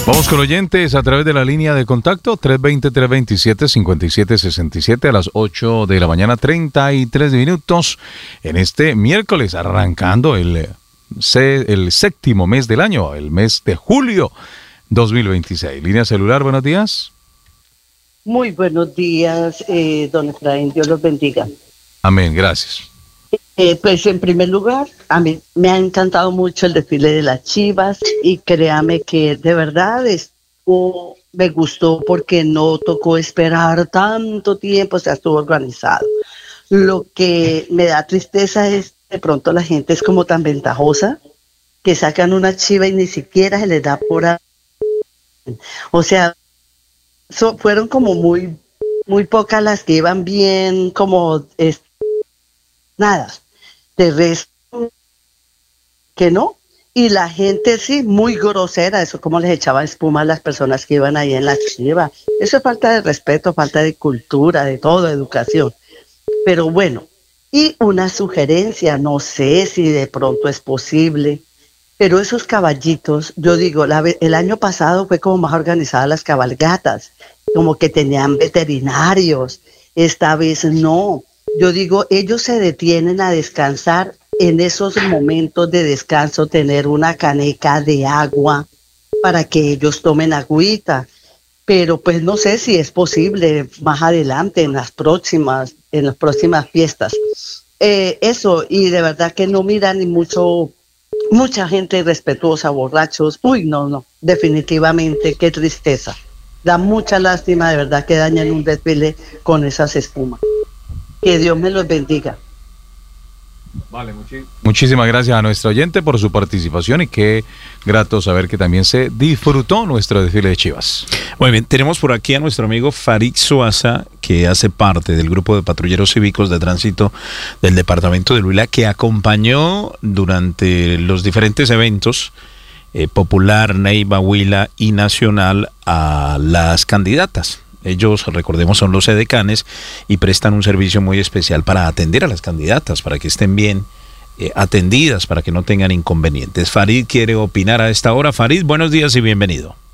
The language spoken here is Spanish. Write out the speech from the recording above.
Vamos con oyentes a través de la línea de contacto 320-327-5767 a las 8 de la mañana, 33 minutos, en este miércoles, arrancando el séptimo mes del año, el mes de julio 2026. Línea celular, buenos días. Muy buenos días, don Efraín, Dios los bendiga. Amén, gracias. Pues en primer lugar, a mí me ha encantado mucho el desfile de las Chivas y créame que de verdad me gustó porque no tocó esperar tanto tiempo, o sea, estuvo organizado. Lo que me da tristeza es de pronto la gente es como tan ventajosa que sacan una chiva y ni siquiera se les da o sea, fueron como muy pocas las que iban bien, como nada. De resto, que no. Y la gente sí, muy grosera, eso como les echaba espuma a las personas que iban ahí en la chiva. Eso es falta de respeto, falta de cultura, de todo, educación. Pero bueno, y una sugerencia, no sé si de pronto es posible, pero esos caballitos, yo digo, el año pasado fue como más organizadas las cabalgatas, como que tenían veterinarios, esta vez no. Yo digo, ellos se detienen a descansar en esos momentos de descanso, tener una caneca de agua para que ellos tomen agüita. Pero pues no sé si es posible más adelante en las próximas fiestas. Eso, y de verdad que no miran ni mucha gente irrespetuosa, borrachos. Uy, no, definitivamente, qué tristeza. Da mucha lástima de verdad que dañan un desfile con esas espumas. Que Dios me los bendiga. Vale, muchísimas gracias a nuestra oyente por su participación y qué grato saber que también se disfrutó nuestro desfile de Chivas. Muy bien, tenemos por aquí a nuestro amigo Farid Suaza, que hace parte del grupo de patrulleros cívicos de tránsito del departamento de Huila, que acompañó durante los diferentes eventos Popular, Neiva, Huila y Nacional a las candidatas. Ellos, recordemos, son los edecanes y prestan un servicio muy especial para atender a las candidatas, para que estén bien atendidas, para que no tengan inconvenientes. Farid quiere opinar a esta hora. Farid, buenos días y bienvenido.